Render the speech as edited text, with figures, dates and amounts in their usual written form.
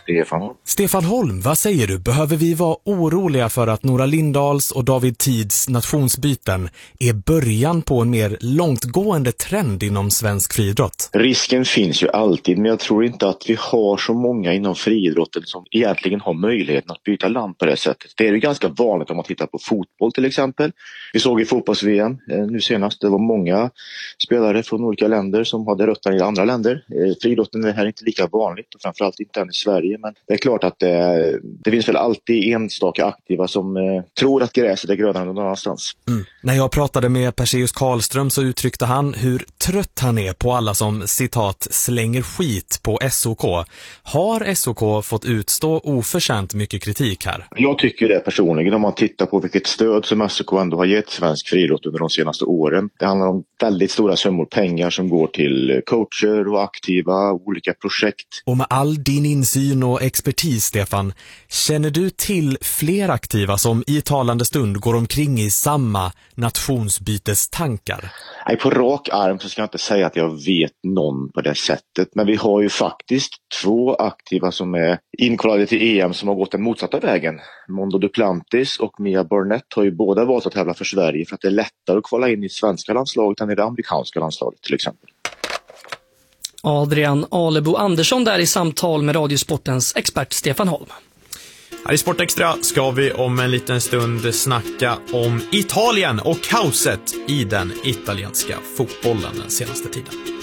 Stefan Holm. Stefan Holm, vad säger du? Behöver vi vara oroliga för att Nora Lindahls och David Tids nationsbyten är början på en mer långtgående trend inom svensk friidrott? Risken finns ju alltid, men jag tror inte att vi har så många inom friidrotten som egentligen har möjligheten att byta land på det sättet. Det är ju ganska vanligt om man tittar på fotboll till exempel. Vi såg i fotbolls-VM nu senast, det var många spelare från olika länder som hade rötter i andra länder. Friidrotten är här inte lika vanligt och framförallt inte än i Sverige, men det är klart att det finns väl alltid enstaka aktiva som tror att gräset är grönare någon annanstans. När jag pratade med Perseus Karlström så uttryckte han hur trött han är på alla som, citat, slänger skit på SOK. Har SOK fått utstå oförtjänt mycket kritik här? Jag tycker det personligen, om man tittar på vilket stöd som SOK ändå har gett svensk friidrott under de senaste åren. Det handlar om väldigt stora summor pengar som går till coacher och aktiva, olika projekt. Och med all din insyn och expertis, Stefan, känner du till fler aktiva som i talande stund går omkring i samma nationsbytestankar? Nej, på rak arm så ska jag inte säga att jag vet någon på det sättet. Men vi har ju faktiskt 2 aktiva som är inkvalade till EM som har gått den motsatta vägen. Mondo Duplantis och Mia Barnett har ju båda valt att tävla för Sverige för att det är lättare att kvala in i svenska landslaget än i det amerikanska landslaget till exempel. Adrian Alebo Andersson där i samtal med Radiosportens expert Stefan Holm. Här i Sportextra ska vi om en liten stund snacka om Italien och kaoset i den italienska fotbollen den senaste tiden.